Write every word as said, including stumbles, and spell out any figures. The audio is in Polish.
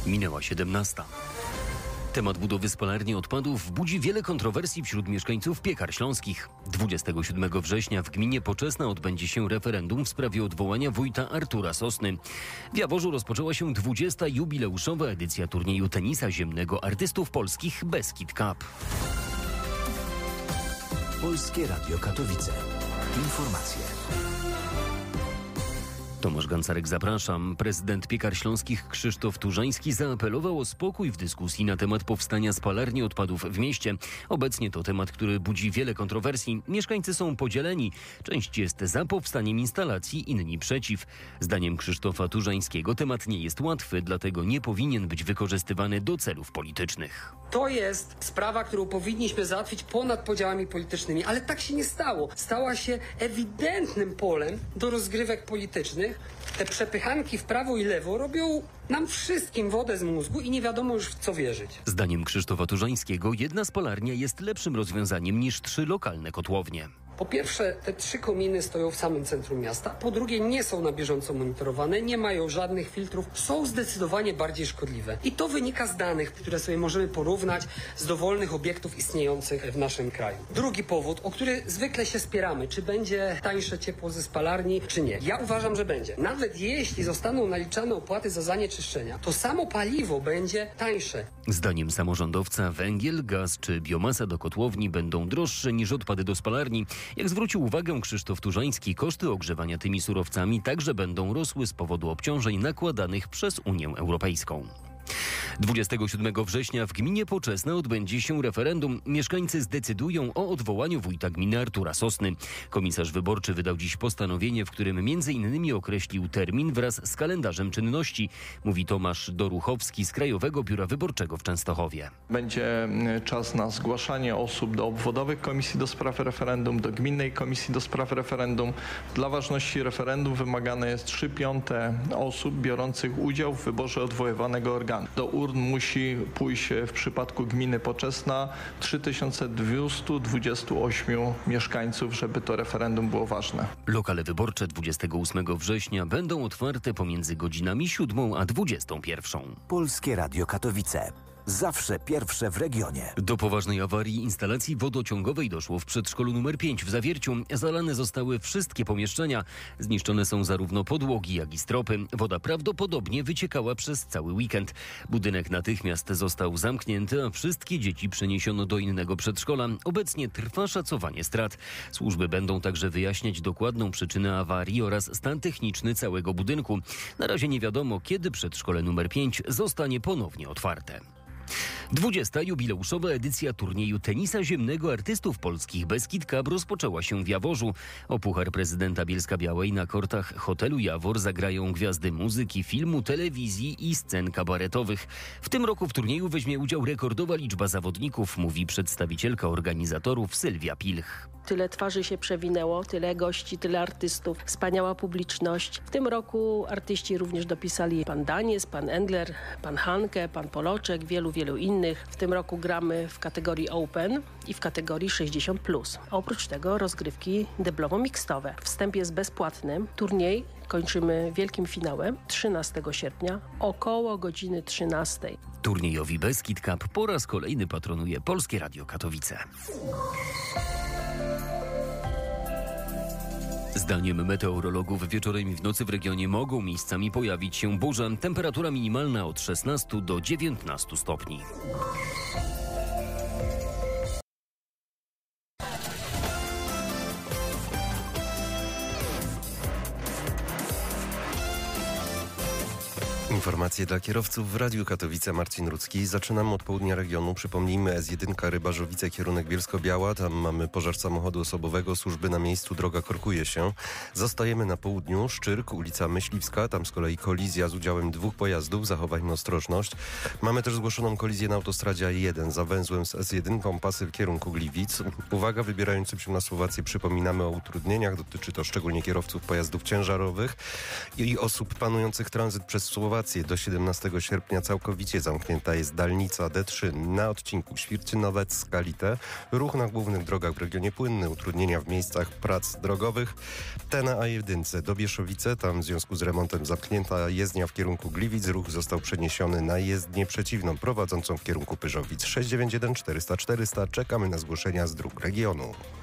Minęła siedemnasta. Temat budowy spalarni odpadów budzi wiele kontrowersji wśród mieszkańców Piekar Śląskich. dwudziestego siódmego września w gminie Poczesna odbędzie się referendum w sprawie odwołania wójta Artura Sosny. W Jaworzu rozpoczęła się dwudziesta jubileuszowa edycja turnieju tenisa ziemnego artystów polskich Beskid Cup. Polskie Radio Katowice. Informacje. Tomasz Gancarek, zapraszam. Prezydent Piekar Śląskich Krzysztof Turzański zaapelował o spokój w dyskusji na temat powstania spalarni odpadów w mieście. Obecnie to temat, który budzi wiele kontrowersji. Mieszkańcy są podzieleni. Część jest za powstaniem instalacji, inni przeciw. Zdaniem Krzysztofa Turzańskiego temat nie jest łatwy, dlatego nie powinien być wykorzystywany do celów politycznych. To jest sprawa, którą powinniśmy załatwić ponad podziałami politycznymi, ale tak się nie stało. Stała się ewidentnym polem do rozgrywek politycznych. Te przepychanki w prawo i lewo robią nam wszystkim wodę z mózgu i nie wiadomo już w co wierzyć. Zdaniem Krzysztofa Turzańskiego jedna spalarnia jest lepszym rozwiązaniem niż trzy lokalne kotłownie. Po pierwsze, te trzy kominy stoją w samym centrum miasta. Po drugie, nie są na bieżąco monitorowane, nie mają żadnych filtrów, są zdecydowanie bardziej szkodliwe. I to wynika z danych, które sobie możemy porównać z dowolnych obiektów istniejących w naszym kraju. Drugi powód, o który zwykle się spieramy, czy będzie tańsze ciepło ze spalarni, czy nie. Ja uważam, że będzie. Nawet jeśli zostaną naliczane opłaty za zanieczyszczenia, to samo paliwo będzie tańsze. Zdaniem samorządowca węgiel, gaz czy biomasa do kotłowni będą droższe niż odpady do spalarni. Jak zwrócił uwagę Krzysztof Turzański, koszty ogrzewania tymi surowcami także będą rosły z powodu obciążeń nakładanych przez Unię Europejską. dwudziestego siódmego września w gminie Poczesna odbędzie się referendum. Mieszkańcy zdecydują o odwołaniu wójta gminy Artura Sosny. Komisarz wyborczy wydał dziś postanowienie, w którym między innymi określił termin wraz z kalendarzem czynności, mówi Tomasz Doruchowski z Krajowego Biura Wyborczego w Częstochowie. Będzie czas na zgłaszanie osób do obwodowych komisji do spraw referendum, do gminnej komisji do spraw referendum. Dla ważności referendum wymagane jest trzy piąte osób biorących udział w wyborze odwoływanego organu. Do urn musi pójść w przypadku gminy Poczesna trzy tysiące dwieście dwadzieścia osiem mieszkańców, żeby to referendum było ważne. Lokale wyborcze dwudziestego ósmego września będą otwarte pomiędzy godzinami siódmą a dwudziestą pierwszą. Polskie Radio Katowice. Zawsze pierwsze w regionie. Do poważnej awarii instalacji wodociągowej doszło w przedszkolu numer pięć w Zawierciu. Zalane zostały wszystkie pomieszczenia. Zniszczone są zarówno podłogi, jak i stropy. Woda prawdopodobnie wyciekała przez cały weekend. Budynek natychmiast został zamknięty, a wszystkie dzieci przeniesiono do innego przedszkola. Obecnie trwa szacowanie strat. Służby będą także wyjaśniać dokładną przyczynę awarii oraz stan techniczny całego budynku. Na razie nie wiadomo, kiedy przedszkole numer pięć zostanie ponownie otwarte. dwudziesta jubileuszowa edycja turnieju tenisa ziemnego artystów polskich Beskid Cup rozpoczęła się w Jaworzu. O puchar prezydenta Bielska-Białej na kortach hotelu Jawor zagrają gwiazdy muzyki, filmu, telewizji i scen kabaretowych. W tym roku w turnieju weźmie udział rekordowa liczba zawodników, mówi przedstawicielka organizatorów Sylwia Pilch. Tyle twarzy się przewinęło, tyle gości, tyle artystów, wspaniała publiczność. W tym roku artyści również dopisali pan Danies, pan Endler, pan Hanke, pan Poloczek, wielu, wielu innych. W tym roku gramy w kategorii Open i w kategorii sześćdziesiąt plus. A oprócz tego rozgrywki dyblowo-mikstowe. Wstęp jest bezpłatny. Turniej kończymy wielkim finałem trzynastego sierpnia około godziny trzynastej. Turniejowi Beskid Cup po raz kolejny patronuje Polskie Radio Katowice. Zdaniem meteorologów wieczorem i w nocy w regionie mogą miejscami pojawić się burze. Temperatura minimalna od szesnastu do dziewiętnastu stopni. Informacje dla kierowców w Radiu Katowice. Marcin Rudzki. Zaczynamy od południa regionu. Przypomnijmy, S jeden Rybarzowice, kierunek Bielsko-Biała. Tam mamy pożar samochodu osobowego. Służby na miejscu, droga korkuje się. Zostajemy na południu. Szczyrk, ulica Myśliwska. Tam z kolei kolizja z udziałem dwóch pojazdów. Zachowajmy ostrożność. Mamy też zgłoszoną kolizję na autostradzie A jeden za węzłem z S jeden, pasy w kierunku Gliwic. Uwaga, wybierającym się na Słowację przypominamy o utrudnieniach. Dotyczy to szczególnie kierowców pojazdów ciężarowych i osób planujących tranzyt przez Słowację sytuację. Do siedemnastego sierpnia całkowicie zamknięta jest dalnica D trzy na odcinku Świerczynowiec-Skalite. Ruch na głównych drogach w regionie płynny, utrudnienia w miejscach prac drogowych. Te na A jeden do Bieszowice, tam w związku z remontem zamknięta jezdnia w kierunku Gliwic. Ruch został przeniesiony na jezdnię przeciwną, prowadzącą w kierunku Pyrzowic. sześć dziewięć jeden czterysta czterysta. Czekamy na zgłoszenia z dróg regionu.